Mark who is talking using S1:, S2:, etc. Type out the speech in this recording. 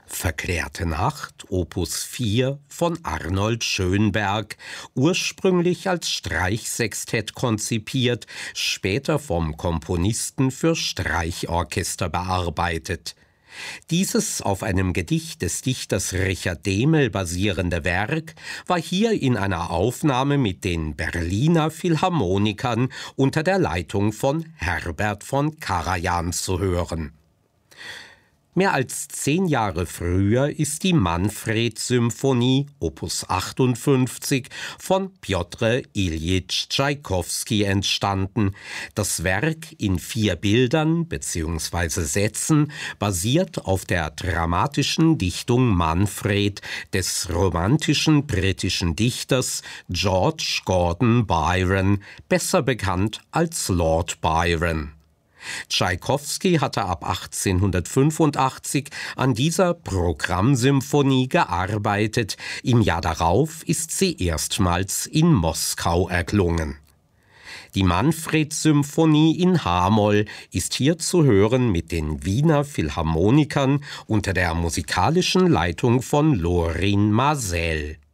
S1: Verklärte Nacht, Opus 4 von Arnold Schönberg, ursprünglich als Streichsextett konzipiert, später vom Komponisten für Streichorchester bearbeitet. Dieses auf einem Gedicht des Dichters Richard Dehmel basierende Werk war hier in einer Aufnahme mit den Berliner Philharmonikern unter der Leitung von Herbert von Karajan zu hören. Mehr als 10 Jahre früher ist die Manfred-Symphonie, Opus 58, von Pjotr Iljitsch Tschaikowski entstanden. Das Werk in 4 Bildern bzw. Sätzen basiert auf der dramatischen Dichtung Manfred des romantischen britischen Dichters George Gordon Byron, besser bekannt als Lord Byron. Tschaikowski hatte ab 1885 an dieser Programmsymphonie gearbeitet. Im Jahr darauf ist sie erstmals in Moskau erklungen. Die Manfred-Symphonie in H-Moll ist hier zu hören mit den Wiener Philharmonikern unter der musikalischen Leitung von Lorin Maazel.